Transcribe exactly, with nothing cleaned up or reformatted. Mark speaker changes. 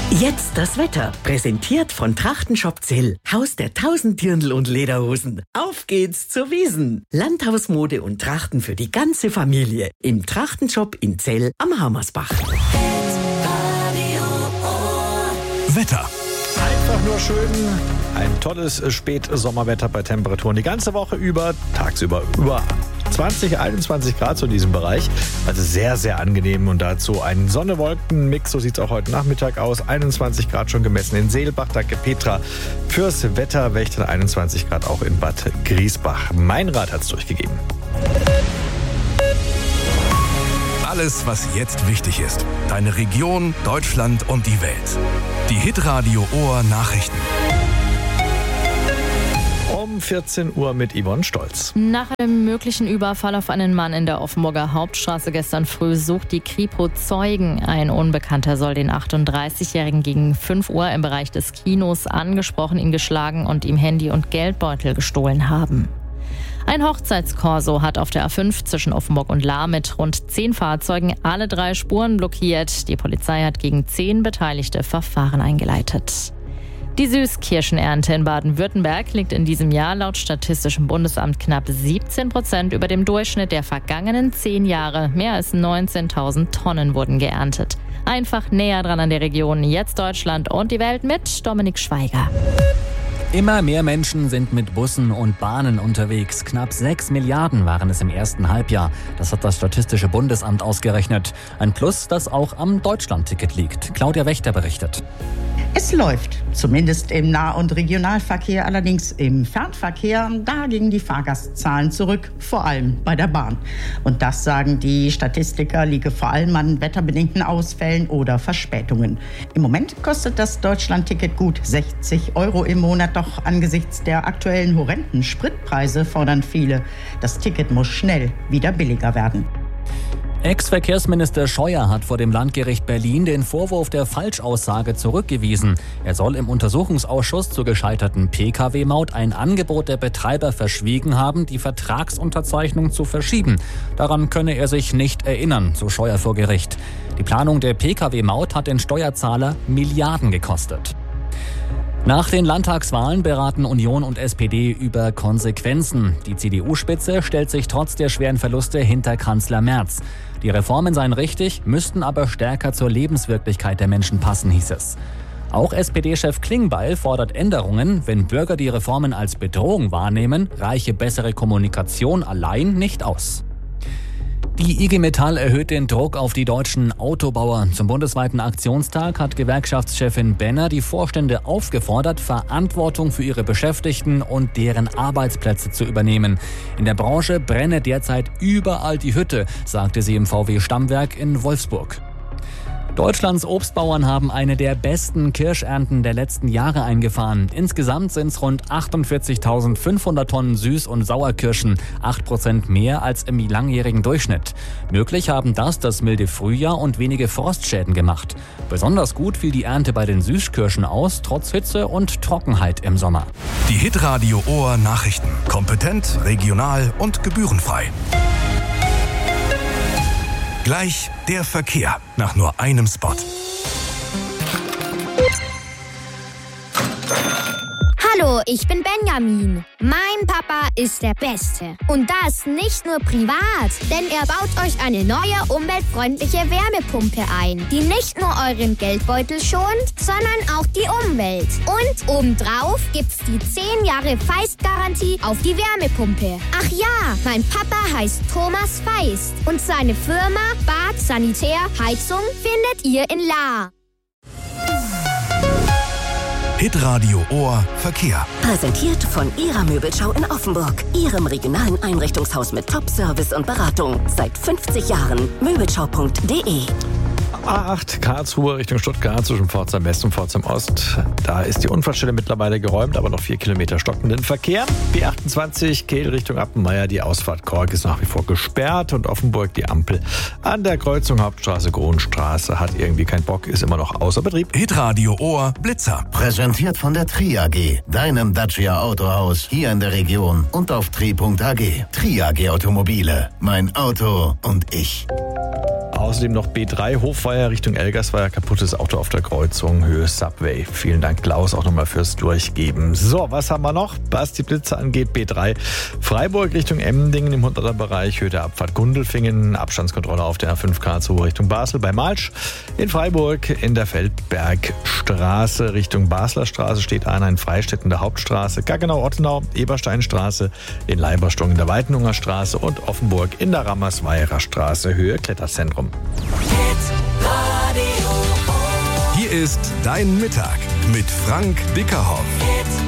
Speaker 1: Jetzt das Wetter, präsentiert von Trachtenshop Zell, Haus der tausend Dirndl und Lederhosen. Auf geht's zur Wiesn. Landhausmode und Trachten für die ganze Familie im Trachtenshop in Zell am Hammersbach.
Speaker 2: Wetter.
Speaker 3: Einfach nur schön. Ein tolles Spätsommerwetter bei Temperaturen die ganze Woche über, tagsüber über zwanzig, einundzwanzig Grad so in diesem Bereich. Also sehr, sehr angenehm und dazu ein Sonne-Wolken-Mix. So sieht es auch heute Nachmittag aus. einundzwanzig Grad schon gemessen in Seelbach. Danke Petra fürs Wetterwächter. einundzwanzig Grad auch in Bad Griesbach. Meinrad hat es durchgegeben.
Speaker 2: Alles, was jetzt wichtig ist. Deine Region, Deutschland und die Welt. Die Hitradio Ohr Nachrichten.
Speaker 3: Um vierzehn Uhr mit Yvonne Stolz.
Speaker 4: Nach einem möglichen Überfall auf einen Mann in der Offenburger Hauptstraße gestern früh sucht die Kripo Zeugen. Ein Unbekannter soll den achtunddreißigjährigen gegen fünf Uhr im Bereich des Kinos angesprochen, ihn geschlagen und ihm Handy und Geldbeutel gestohlen haben. Ein Hochzeitskorso hat auf der A fünf zwischen Offenburg und Lahr mit rund zehn Fahrzeugen alle drei Spuren blockiert. Die Polizei hat gegen zehn Beteiligte Verfahren eingeleitet. Die Süßkirschenernte in Baden-Württemberg liegt in diesem Jahr laut Statistischem Bundesamt knapp siebzehn Prozent über dem Durchschnitt der vergangenen zehn Jahre. Mehr als neunzehntausend Tonnen wurden geerntet. Einfach näher dran an der Region. Jetzt Deutschland und die Welt mit Dominik Schweiger.
Speaker 5: Immer mehr Menschen sind mit Bussen und Bahnen unterwegs. Knapp sechs Milliarden waren es im ersten Halbjahr. Das hat das Statistische Bundesamt ausgerechnet. Ein Plus, das auch am Deutschlandticket liegt. Claudia Wächter berichtet.
Speaker 6: Es läuft, zumindest im Nah- und Regionalverkehr, allerdings im Fernverkehr, da gingen die Fahrgastzahlen zurück, vor allem bei der Bahn. Und das, sagen die Statistiker, liege vor allem an wetterbedingten Ausfällen oder Verspätungen. Im Moment kostet das Deutschlandticket gut sechzig Euro im Monat, doch angesichts der aktuellen horrenden Spritpreise fordern viele, das Ticket muss schnell wieder billiger werden.
Speaker 5: Ex-Verkehrsminister Scheuer hat vor dem Landgericht Berlin den Vorwurf der Falschaussage zurückgewiesen. Er soll im Untersuchungsausschuss zur gescheiterten P K W-Maut ein Angebot der Betreiber verschwiegen haben, die Vertragsunterzeichnung zu verschieben. Daran könne er sich nicht erinnern, so Scheuer vor Gericht. Die Planung der P K W-Maut hat den Steuerzahler Milliarden gekostet. Nach den Landtagswahlen beraten Union und S P D über Konsequenzen. Die C D U-Spitze stellt sich trotz der schweren Verluste hinter Kanzler Merz. Die Reformen seien richtig, müssten aber stärker zur Lebenswirklichkeit der Menschen passen, hieß es. Auch S P D-Chef Klingbeil fordert Änderungen. Wenn Bürger die Reformen als Bedrohung wahrnehmen, reiche bessere Kommunikation allein nicht aus. Die I G Metall erhöht den Druck auf die deutschen Autobauer. Zum bundesweiten Aktionstag hat Gewerkschaftschefin Benner die Vorstände aufgefordert, Verantwortung für ihre Beschäftigten und deren Arbeitsplätze zu übernehmen. In der Branche brenne derzeit überall die Hütte, sagte sie im V W-Stammwerk in Wolfsburg. Deutschlands Obstbauern haben eine der besten Kirschernten der letzten Jahre eingefahren. Insgesamt sind es rund achtundvierzigtausendfünfhundert Tonnen Süß- und Sauerkirschen, acht Prozent mehr als im langjährigen Durchschnitt. Möglich haben das das milde Frühjahr und wenige Frostschäden gemacht. Besonders gut fiel die Ernte bei den Süßkirschen aus, trotz Hitze und Trockenheit im Sommer.
Speaker 2: Die Hitradio Ohr Nachrichten. Kompetent, regional und gebührenfrei. Gleich der Verkehr nach nur einem Spot.
Speaker 7: Hallo, ich bin Benjamin. Mein Papa ist der Beste. Und das nicht nur privat, denn er baut euch eine neue umweltfreundliche Wärmepumpe ein, die nicht nur euren Geldbeutel schont, sondern auch die Umwelt. Und obendrauf gibt's die zehn Jahre Feist-Garantie auf die Wärmepumpe. Ach ja, mein Papa heißt Thomas Feist und seine Firma Bad Sanitär Heizung findet ihr in Lahr.
Speaker 2: Hitradio Ohr Verkehr.
Speaker 1: Präsentiert von Ihrer Möbelschau in Offenburg. Ihrem regionalen Einrichtungshaus mit Top-Service und Beratung. Seit fünfzig Jahren. Möbelschau punkt de.
Speaker 3: A acht Karlsruhe Richtung Stuttgart zwischen Pforzheim West und Pforzheim Ost. Da ist die Unfallstelle mittlerweile geräumt, aber noch vier Kilometer stockenden Verkehr. B achtundzwanzig Kehl Richtung Appenmeier. Die Ausfahrt Kork ist nach wie vor gesperrt und Offenburg die Ampel an der Kreuzung Hauptstraße Kronstraße hat irgendwie keinen Bock, ist immer noch außer Betrieb.
Speaker 2: Hitradio Ohr Blitzer.
Speaker 8: Präsentiert von der Tri A G, deinem Dacia Autohaus hier in der Region und auf tri punkt a g. Tri A G Automobile, mein Auto und ich.
Speaker 3: Außerdem noch B drei Hofweier Richtung Elgersweier, kaputtes Auto auf der Kreuzung, Höhe Subway. Vielen Dank, Klaus, auch nochmal fürs Durchgeben. So, was haben wir noch? Was die Blitze angeht, B drei Freiburg Richtung Emmendingen im hunderter Bereich, Höhe der Abfahrt Gundelfingen, Abstandskontrolle auf der A fünf Karlsruhe Richtung Basel bei Malsch. In Freiburg in der Feldbergstraße Richtung Basler Straße steht einer, in Freistädt in der Hauptstraße, Gaggenau-Ottenau, Ebersteinstraße, in Leiberstung in der Weitenunger Straße und Offenburg in der Rammersweierer Straße, Höhe Kletterzentrum.
Speaker 2: Hier ist Dein Mittag mit Frank Bickerhoff.